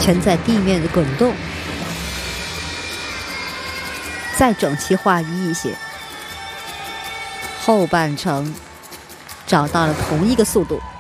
沉在地面的滚动，再整齐划一些。后半程找到了同一个速度。